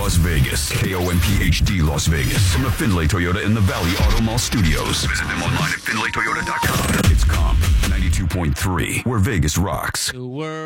Las Vegas. KOMPHD Las Vegas. From the Findlay Toyota in the Valley Auto Mall Studios. Visit them online at FindlayToyota.com. It's Comp 92.3, where Vegas rocks. The world.